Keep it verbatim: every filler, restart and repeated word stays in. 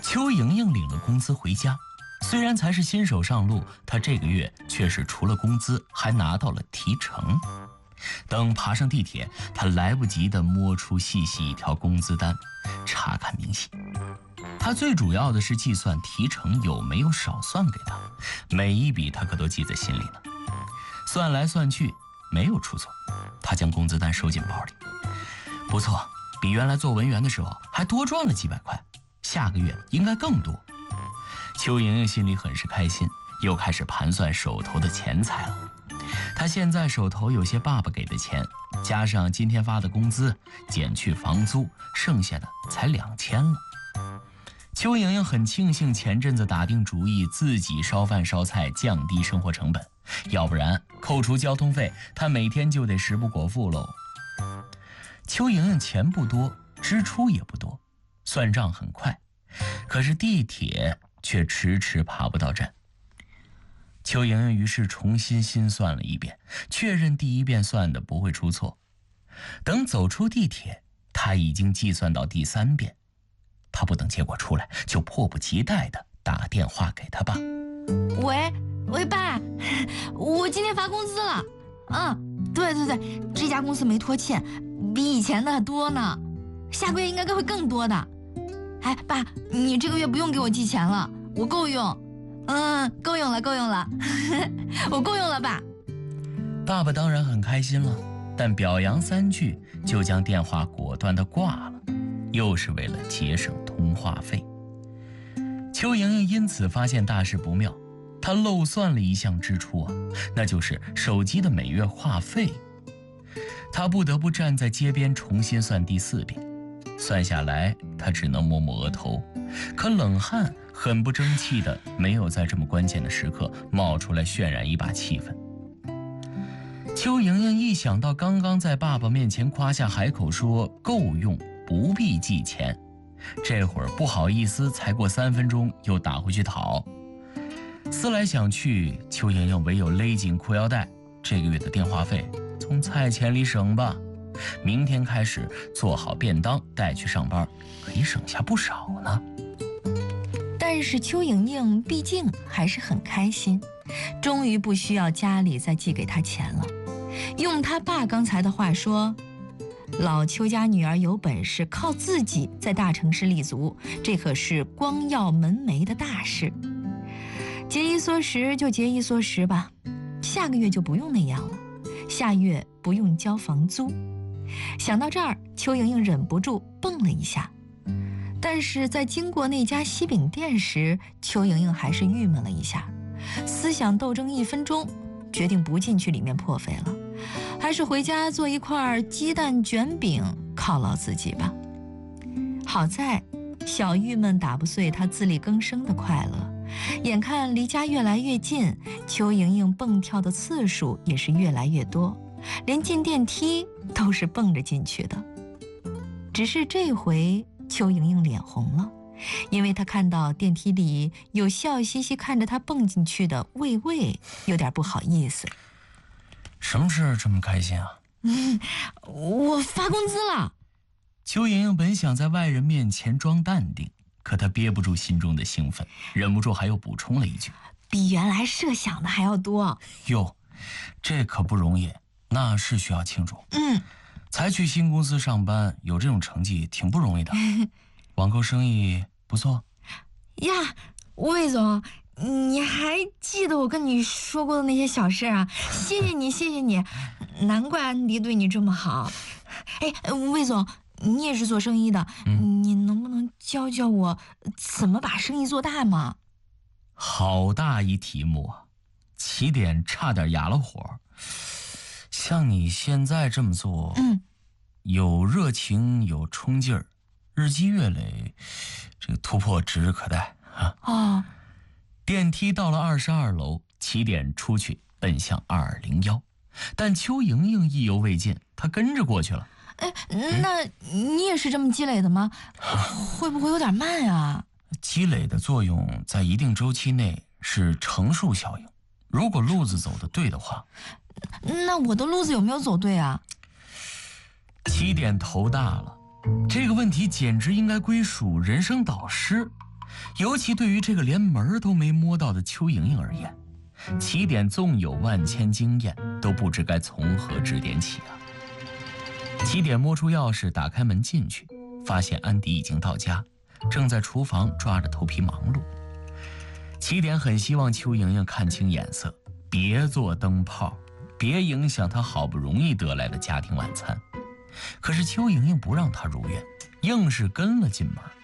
邱莹莹领了工资回家，虽然才是新手上路，她这个月却是除了工资还拿到了提成。等爬上地铁，她来不及地摸出细细一条工资单，查看明细。她最主要的是计算提成有没有少算给她，每一笔她可都记在心里呢。算来算去没有出错，她将工资单收进包里。不错，比原来做文员的时候还多赚了几百块，下个月应该更多。邱莹莹心里很是开心，又开始盘算手头的钱财了。她现在手头有些爸爸给的钱，加上今天发的工资，减去房租，剩下的才两千了。邱莹莹很庆幸前阵子打定主意自己烧饭烧菜，降低生活成本，要不然扣除交通费，她每天就得食不果腹喽。邱莹莹钱不多，支出也不多，算账很快，可是地铁却迟迟爬不到站。邱莹莹于是重新心算了一遍，确认第一遍算的不会出错。等走出地铁，她已经计算到第三遍。她不等结果出来，就迫不及待地打电话给她爸。 喂喂爸，我今天发工资了。嗯，对对对，这家公司没拖欠，比以前的多呢，下个月应该会更多的。哎，爸，你这个月不用给我寄钱了，我够用。嗯，够用了，够用了，我够用了，爸。 爸爸当然很开心了，但表扬三句就将电话果断地挂了，又是为了节省通话费。邱莹莹因此发现大事不妙，她漏算了一项支出啊，那就是手机的每月话费。她不得不站在街边重新算第四遍，算下来她只能摸摸额头，可冷汗很不争气的没有在这么关键的时刻冒出来渲染一把气氛。邱莹莹一想到刚刚在爸爸面前夸下海口说够用不必寄钱，这会儿不好意思才过三分钟又打回去讨。思来想去，邱莹莹唯有勒紧裤腰带，这个月的电话费从菜钱里省吧，明天开始做好便当带去上班，可以省下不少呢。 但是邱莹莹毕竟还是很开心，终于不需要家里再寄给她钱了。用她爸刚才的话说，老邱家女儿有本事，靠自己在大城市立足，这可是光耀门楣的大事。节衣缩食就节衣缩食吧，下个月就不用那样了，下月不用交房租。想到这儿，邱莹莹忍不住蹦了一下。但是在经过那家西饼店时，邱莹莹还是郁闷了一下，思想斗争一分钟，决定不进去里面破费了，还是回家做一块鸡蛋卷饼犒劳自己吧。好在小郁闷打不碎她自力更生的快乐，眼看离家越来越近，邱莹莹蹦跳的次数也是越来越多，连进电梯都是蹦着进去的。只是这回邱莹莹脸红了，因为她看到电梯里有笑嘻嘻看着她蹦进去的魏魏，有点不好意思。 什么事这么开心啊？ 嗯，我发工资了。 邱莹莹本想在外人面前装淡定，可她憋不住心中的兴奋，忍不住还又补充了一句： 比原来设想的还要多。 哟，这可不容易，那是需要庆祝。 嗯， 才去新公司上班，有这种成绩挺不容易的。网购生意不错呀，魏总，你还记得我跟你说过的那些小事啊？谢谢你，谢谢你，难怪安迪对你这么好。哎，魏总，你也是做生意的，嗯、你能不能教教我怎么把生意做大吗？ 好大一题目啊，起点差点哑了火。像你现在这么做， 嗯， 有热情有冲劲儿，日积月累，这个突破指日可待啊！ 哦， 电梯到了二十二楼，起点出去奔向二零幺，但邱莹莹意犹未尽，她跟着过去了。 哎，那你也是这么积累的吗？会不会有点慢啊？ 积累的作用在一定周期内是乘数效应，如果路子走得对的话。 那我的路子有没有走对啊？ 起点头大了，这个问题简直应该归属人生导师。 尤其对于这个连门都没摸到的邱莹莹而言，起点纵有万千经验，都不知该从何指点起啊。起点摸出钥匙，打开门进去，发现安迪已经到家，正在厨房抓着头皮忙碌。起点很希望邱莹莹看清眼色，别做灯泡，别影响她好不容易得来的家庭晚餐。可是邱莹莹不让她如愿，硬是跟了进门。